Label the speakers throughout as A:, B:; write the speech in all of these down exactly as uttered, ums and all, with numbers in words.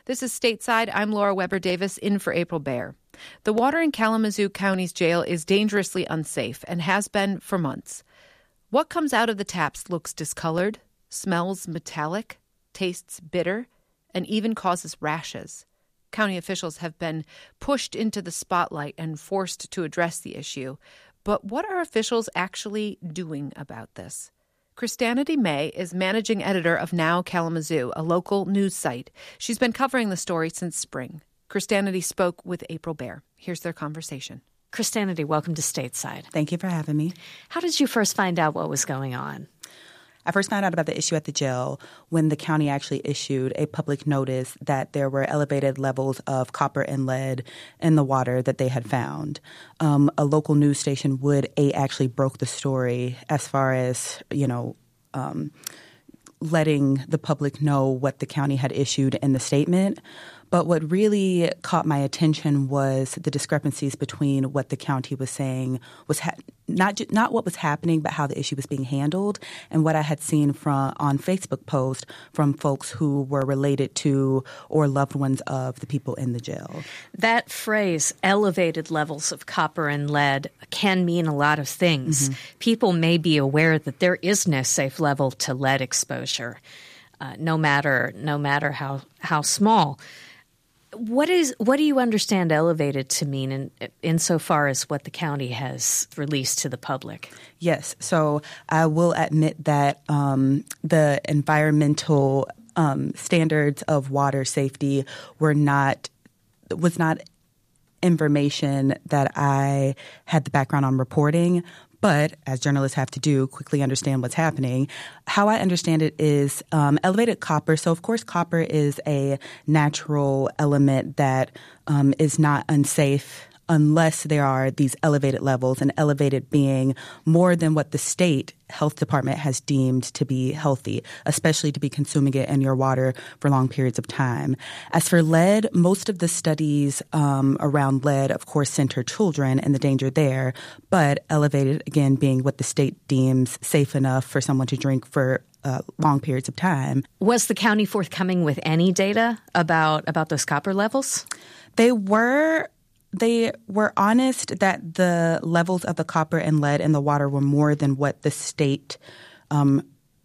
A: This is Stateside. I'm Laura Weber Davis, in for April Baer. The water in Kalamazoo County's jail is dangerously unsafe and has been for months. What comes out of the taps looks discolored, smells metallic, tastes bitter, and even causes rashes. County officials have been pushed into the spotlight and forced to address the issue. But what are officials actually doing about this? Christianity May is managing editor of Now Kalamazoo, a local news site. She's been covering the story since spring. Christianity spoke with April Baer. Here's their conversation.
B: Christianity, welcome to Stateside.
C: Thank you for having me.
B: How did you first find out what was going on?
C: I first found out about the issue at the jail when the county actually issued a public notice that there were elevated levels of copper and lead in the water that they had found. Um, a local news station, Wood eight, actually broke the story as far as, you know, um, letting the public know what the county had issued in the statement. But what really caught my attention was the discrepancies between what the county was saying was ha- not ju- not what was happening, but how the issue was being handled, and what I had seen from on Facebook posts from folks who were related to or loved ones of the people in the jail.
B: That phrase, elevated levels of copper and lead, can mean a lot of things. Mm-hmm. People may be aware that there is no safe level to lead exposure, uh, no matter no matter how how small. What is what do you understand elevated to mean in insofar as what the county has released to the public?
C: Yes. So I will admit that um, the environmental um, standards of water safety were not was not information that I had the background on reporting. But, as journalists have to do, quickly understand what's happening. How I understand it is um, elevated copper. So, of course, copper is a natural element that um, is not unsafe unless there are these elevated levels, and elevated being more than what the state health department has deemed to be healthy, especially to be consuming it in your water for long periods of time. As for lead, most of the studies um, around lead, of course, center children and the danger there, but elevated, again, being what the state deems safe enough for someone to drink for uh, long periods of time.
B: Was the county forthcoming with any data about, about those copper levels?
C: They were... They were honest that the levels of the copper and lead in the water were more than what the state, um,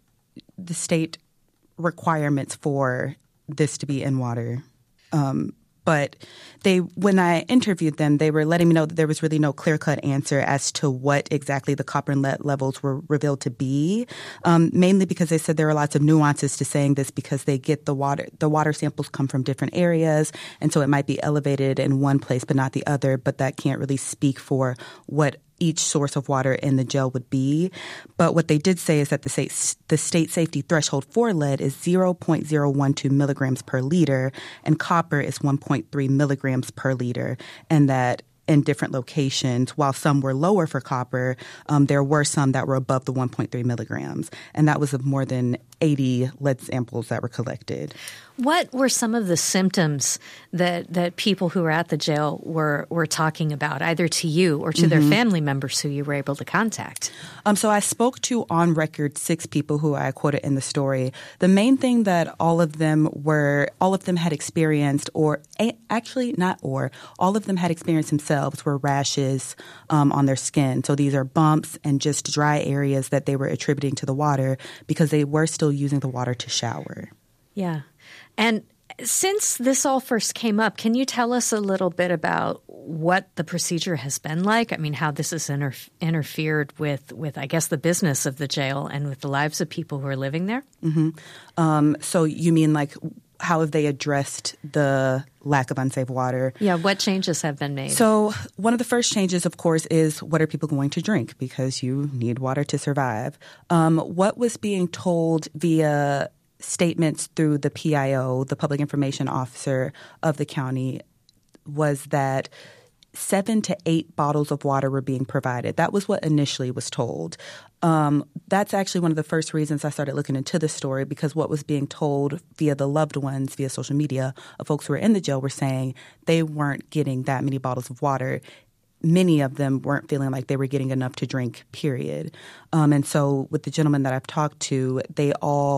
C: the state requirements for this to be in water. Um, but they, when I interviewed them, they were letting me know that there was really no clear-cut answer as to what exactly the copper and lead levels were revealed to be, um, mainly because they said there are lots of nuances to saying this because they get the water, the water samples come from different areas, and so it might be elevated in one place but not the other, but that can't really speak for what each source of water in the jail would be. But what they did say is that the state, the state safety threshold for lead is zero point zero one two milligrams per liter, and copper is one point three milligrams per liter, and that in different locations, while some were lower for copper, um, there were some that were above the one point three milligrams, and that was of more than eighty lead samples that were collected.
B: What were some of the symptoms that, that people who were at the jail were, were talking about, either to you or to mm-hmm. their family members who you were able to contact? Um,
C: so I spoke to, on record, six people who I quoted in the story. The main thing that all of them were, all of them had experienced, or actually not or, all of them had experienced themselves were rashes um, on their skin. So these are bumps and just dry areas that they were attributing to the water because they were still using the water to shower.
B: Yeah. And since this all first came up, can you tell us a little bit about what the procedure has been like? I mean, how this has inter- interfered with, with, I guess, the business of the jail and with the lives of people who are living there?
C: Mm-hmm. Um, so you mean like how have they addressed the lack of unsafe water?
B: Yeah, what changes have been made?
C: So one of the first changes, of course, is what are people going to drink? Because you need water to survive. Um, what was being told via statements through the P I O, the Public Information Officer of the county, was that seven to eight bottles of water were being provided. That was what initially was told. Um, that's actually one of the first reasons I started looking into this story, because what was being told via the loved ones, via social media, of folks who were in the jail were saying they weren't getting that many bottles of water. Many of them weren't feeling like they were getting enough to drink, period. Um, and so with the gentlemen that I've talked to, they all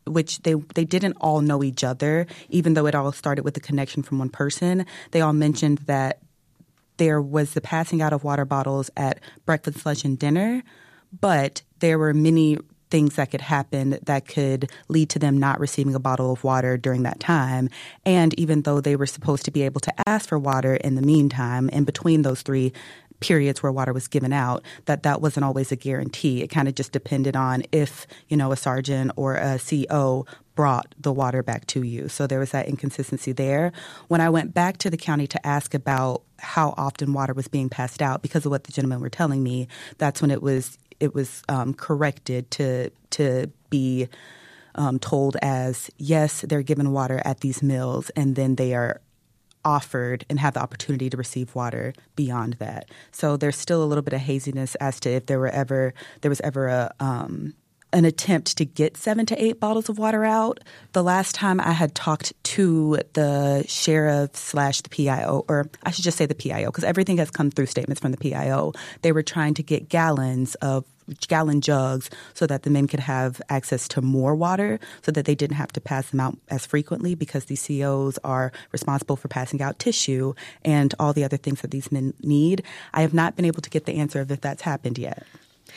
C: which they they didn't all know each other, even though it all started with a connection from one person. They all mentioned that there was the passing out of water bottles at breakfast, lunch, and dinner, but there were many things that could happen that could lead to them not receiving a bottle of water during that time. And even though they were supposed to be able to ask for water in the meantime, in between those three periods where water was given out, that that wasn't always a guarantee. It kind of just depended on if, you know, a sergeant or a C O brought the water back to you. So there was that inconsistency there. When I went back to the county to ask about how often water was being passed out, because of what the gentlemen were telling me, that's when it was it was um, corrected to to be um, told as, yes, they're given water at these mills, and then they are offered and have the opportunity to receive water beyond that. So there's still a little bit of haziness as to if there were ever there was ever a um, an attempt to get seven to eight bottles of water out. The last time I had talked to the sheriff slash the P I O, or I should just say the P I O, because everything has come through statements from the P I O. They were trying to get gallons of gallon jugs so that the men could have access to more water so that they didn't have to pass them out as frequently, because these C Os are responsible for passing out tissue and all the other things that these men need. I have not been able to get the answer of if that's happened yet.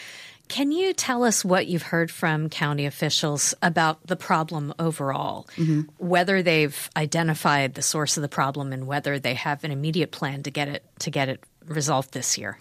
B: Can you tell us what you've heard from county officials about the problem overall, mm-hmm. whether they've identified the source of the problem and whether they have an immediate plan to get it to get it resolved this year?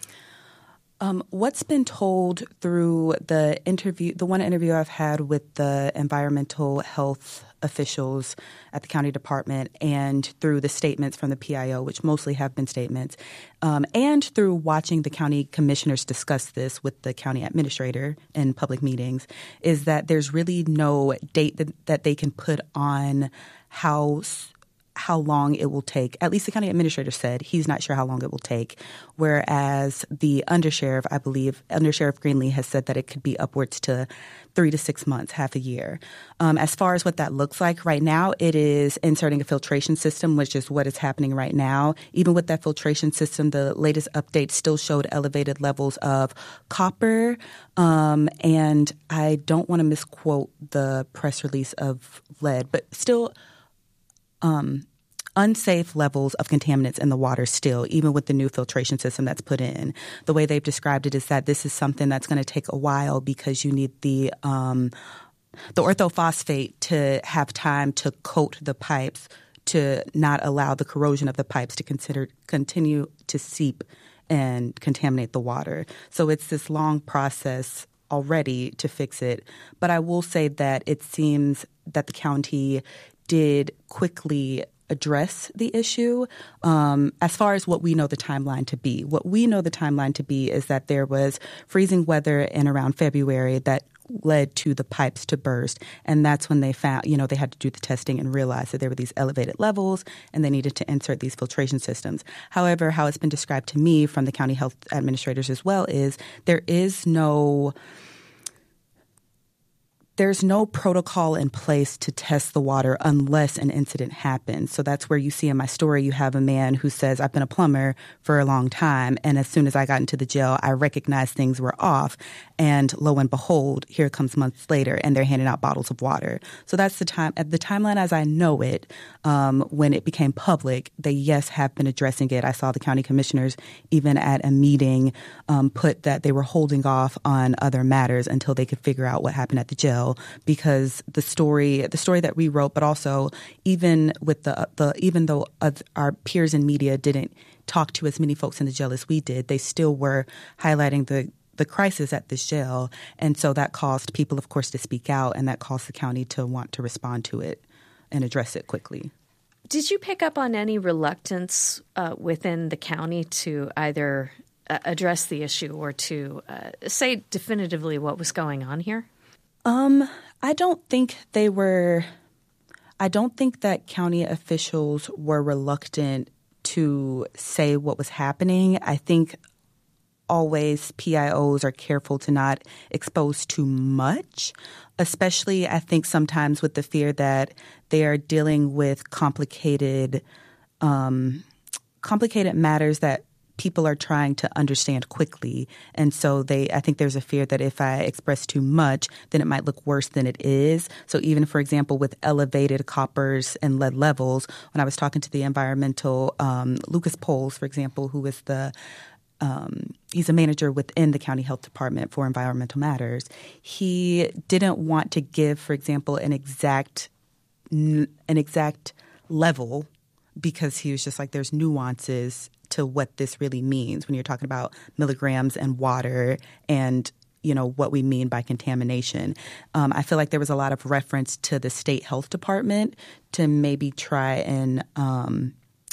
C: Um, what's been told through the interview, the one interview I've had with the environmental health officials at the county department, and through the statements from the P I O, which mostly have been statements, um, and through watching the county commissioners discuss this with the county administrator in public meetings, is that there's really no date that, that they can put on how how long it will take. At least the county administrator said he's not sure how long it will take, whereas the undersheriff, I believe, Undersheriff Greenlee has said that it could be upwards to three to six months, half a year. Um, as far as what that looks like right now, it is inserting a filtration system, which is what is happening right now. Even with that filtration system, the latest update still showed elevated levels of copper, um, and I don't want to misquote the press release of lead, but still Um, unsafe levels of contaminants in the water still, even with the new filtration system that's put in. The way they've described it is that this is something that's going to take a while because you need the um, the orthophosphate to have time to coat the pipes to not allow the corrosion of the pipes to consider continue to seep and contaminate the water. So it's this long process already to fix it. But I will say that it seems that the county did quickly address the issue. Um, as far as what we know the timeline to be, what we know the timeline to be is that there was freezing weather in around February that led to the pipes to burst. And that's when they found, you know, they had to do the testing and realize that there were these elevated levels and they needed to insert these filtration systems. However, how it's been described to me from the county health administrators as well is there is no There's no protocol in place to test the water unless an incident happens. So that's where you see in my story, you have a man who says, I've been a plumber for a long time. And as soon as I got into the jail, I recognized things were off. And lo and behold, here it comes months later, and they're handing out bottles of water. So that's the time, at the timeline as I know it, um, when it became public, they, yes, have been addressing it. I saw the county commissioners, even at a meeting, um, put that they were holding off on other matters until they could figure out what happened at the jail, because the story, the story that we wrote, but also even with the, the even though our peers in media didn't talk to as many folks in the jail as we did, they still were highlighting the the crisis at this jail. And so that caused people, of course, to speak out, and that caused the county to want to respond to it and address it quickly.
B: Did you pick up on any reluctance uh, within the county to either uh, address the issue or to uh, say definitively what was going on here?
C: Um, I don't think they were – I don't think that county officials were reluctant to say what was happening. I think – always P I Os are careful to not expose too much, especially I think sometimes with the fear that they are dealing with complicated um, complicated matters that people are trying to understand quickly. And so they, I think there's a fear that if I express too much, then it might look worse than it is. So even, for example, with elevated coppers and lead levels, when I was talking to the environmental, um, Lucas Poles, for example, who is the Um, he's a manager within the county health department for environmental matters. He didn't want to give, for example, an exact an exact level because he was just like, there's nuances to what this really means when you're talking about milligrams and water and, you know, what we mean by contamination. Um, I feel like there was a lot of reference to the state health department to maybe try and um,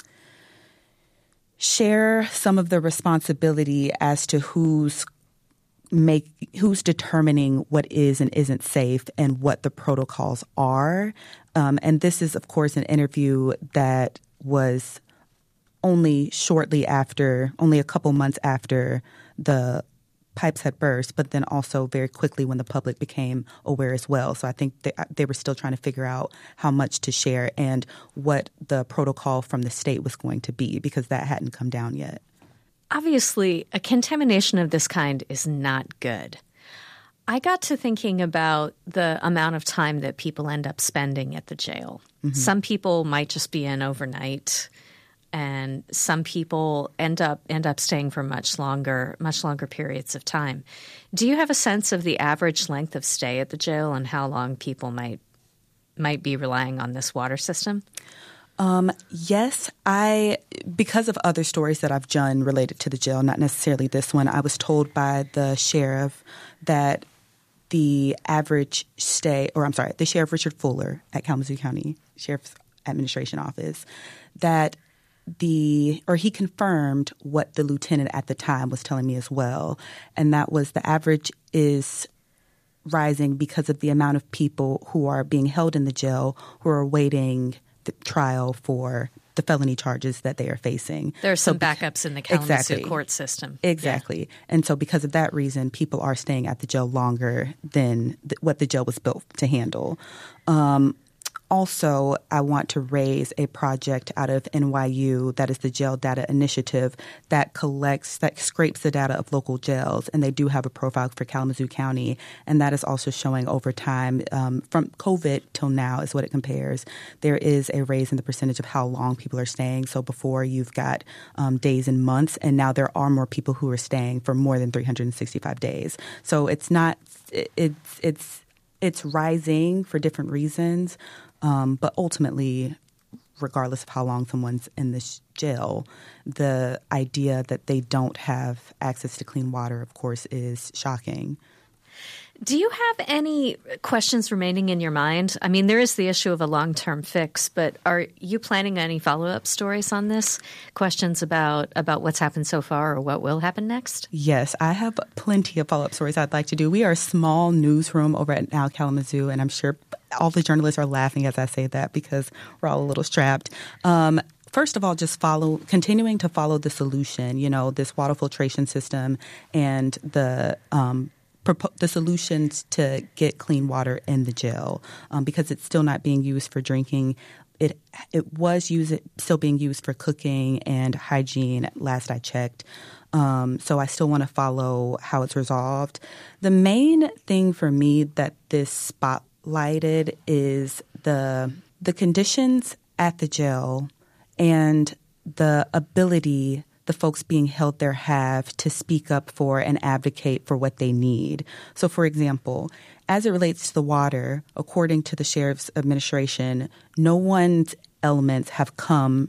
C: share some of the responsibility as to who's make who's determining what is and isn't safe and what the protocols are. Um, and this is, of course, an interview that was only shortly after, only a couple months after the pipes had burst, but then also very quickly when the public became aware as well. So I think they, they were still trying to figure out how much to share and what the protocol from the state was going to be, because that hadn't come down yet.
B: Obviously, a contamination of this kind is not good. I got to thinking about the amount of time that people end up spending at the jail. Mm-hmm. Some people might just be in overnight, and some people end up end up staying for much longer, much longer periods of time. Do you have a sense of the average length of stay at the jail and how long people might might be relying on this water system?
C: Um, yes, I because of other stories that I've done related to the jail, not necessarily this one, I was told by the sheriff that the average stay, or I'm sorry, the Sheriff Richard Fuller at Kalamazoo County Sheriff's Administration Office, that the or he confirmed what the lieutenant at the time was telling me as well, and that was the average is rising because of the amount of people who are being held in the jail who are awaiting the trial for the felony charges that they are facing.
B: There are some
C: so,
B: backups in the Kalamazoo
C: exactly,
B: court system.
C: Exactly. Yeah. And so because of that reason, people are staying at the jail longer than th- what the jail was built to handle. Um, Also, I want to raise a project out of N Y U that is the Jail Data Initiative that collects, that scrapes the data of local jails. And they do have a profile for Kalamazoo County. And that is also showing over time, um, from COVID till now is what it compares. There is a raise in the percentage of how long people are staying. So before you've got um, days and months, and now there are more people who are staying for more than three hundred sixty-five days. So it's not, it, it's, it's, it's rising for different reasons. Um, but ultimately, regardless of how long someone's in this jail, the idea that they don't have access to clean water, of course, is shocking.
B: Do you have any questions remaining in your mind? I mean, there is the issue of a long-term fix, but are you planning any follow-up stories on this? Questions about, about what's happened so far or what will happen next?
C: Yes, I have plenty of follow-up stories I'd like to do. We are a small newsroom over at Now Kalamazoo, and I'm sure all the journalists are laughing as I say that because we're all a little strapped. Um, First of all, just follow, continuing to follow the solution, you know, this water filtration system and the um the solutions to get clean water in the jail, um, because it's still not being used for drinking. It it was used, still being used for cooking and hygiene last I checked. Um, so I still want to follow how it's resolved. The main thing for me that this spotlighted is the the conditions at the jail and the ability the folks being held there have to speak up for and advocate for what they need. So, for example, as it relates to the water, according to the Sheriff's Administration, no one's elements have come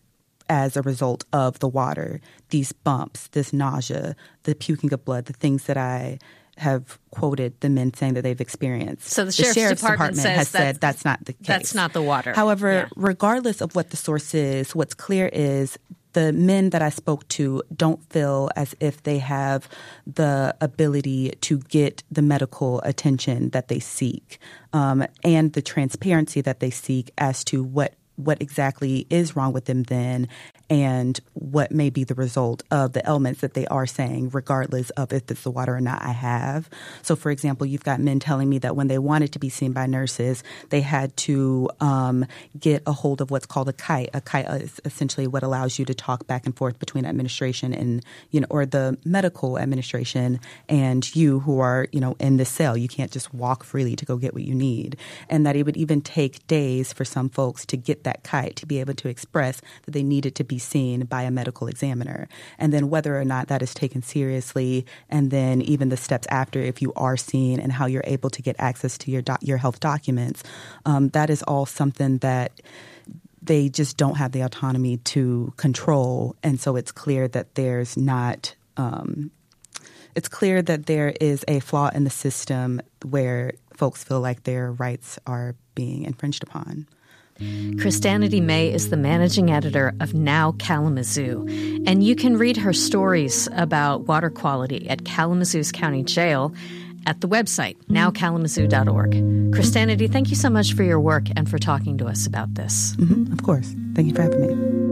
C: as a result of the water. These bumps, this nausea, the puking of blood, the things that I have quoted the men saying that they've experienced.
B: So the Sheriff's, the Sheriff's Department, Department
C: has said that's not the case.
B: That's not the water.
C: However,
B: yeah.
C: regardless of what the source is, what's clear is the men that I spoke to don't feel as if they have the ability to get the medical attention that they seek, um, and the transparency that they seek as to what what exactly is wrong with them then and what may be the result of the ailments that they are saying, regardless of if it's the water or not I have. So, for example, you've got men telling me that when they wanted to be seen by nurses, they had to um, get a hold of what's called a kite. A kite is essentially what allows you to talk back and forth between administration and, you know, or the medical administration and you who are, you know, in the cell. You can't just walk freely to go get what you need. And that it would even take days for some folks to get that kite, to be able to express that they needed to be seen by a medical examiner. And then whether or not that is taken seriously, and then even the steps after if you are seen and how you're able to get access to your doc- your health documents, um, that is all something that they just don't have the autonomy to control. And so it's clear that there's not um, it's clear that there is a flaw in the system where folks feel like their rights are being infringed upon.
B: Christianity May is the managing editor of Now Kalamazoo, and you can read her stories about water quality at Kalamazoo's County Jail at the website, now kalamazoo dot org. Christianity, thank you so much for your work and for talking to us about this.
C: Mm-hmm, of course. Thank you for having me.